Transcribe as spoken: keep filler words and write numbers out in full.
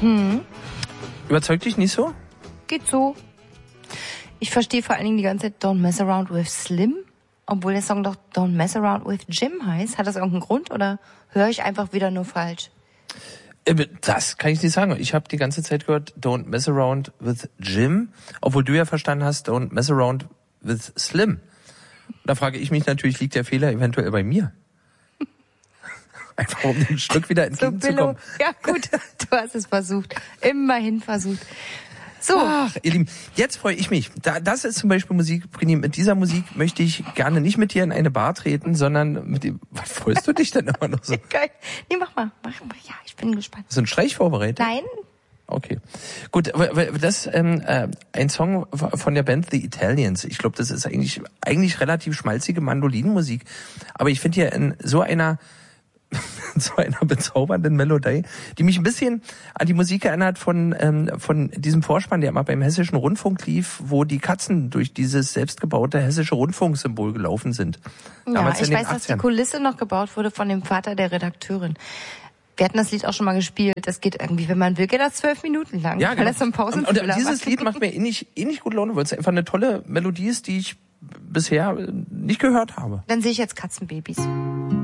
Hm. Überzeugt dich nicht so? Geht so. Ich verstehe vor allen Dingen die ganze Zeit Don't Mess Around with Slim, obwohl der Song doch Don't Mess Around with Jim heißt. Hat das irgendeinen Grund oder höre ich einfach wieder nur falsch? Das kann ich nicht sagen. Ich habe die ganze Zeit gehört Don't Mess Around with Jim, obwohl du ja verstanden hast Don't Mess Around with Slim. Da frage ich mich natürlich, liegt der Fehler eventuell bei mir? Einfach um ein Stück wieder entgegenzukommen. So, ja gut, du hast es versucht. Immerhin versucht. So. Ach, ihr Lieben, jetzt freue ich mich. Da, das ist zum Beispiel Musik, Brini, mit dieser Musik möchte ich gerne nicht mit dir in eine Bar treten, sondern mit dem, was freust du dich denn immer noch so? Geil. Nee, mach mal, mach mal. Ja, ich bin gespannt. Hast du einen Streich vorbereitet? Nein. Okay. Gut, das ist ähm, äh, ein Song von der Band The Italians. Ich glaube, das ist eigentlich eigentlich relativ schmalzige Mandolinenmusik. Aber ich finde ja in so einer so einer bezaubernden Melodie, die mich ein bisschen an die Musik erinnert von ähm, von diesem Vorspann, der immer beim Hessischen Rundfunk lief, wo die Katzen durch dieses selbstgebaute Hessische Rundfunksymbol gelaufen sind. Damals ja, ich weiß, dass die Kulisse noch gebaut wurde von dem Vater der Redakteurin. Wir hatten das Lied auch schon mal gespielt. Das geht irgendwie, wenn man will, geht das zwölf Minuten lang. Ja, genau. Das so ein und, und dieses Lied macht mir ähnlich, ähnlich gut Laune, weil es einfach eine tolle Melodie ist, die ich bisher nicht gehört habe. Dann sehe ich jetzt Katzenbabys.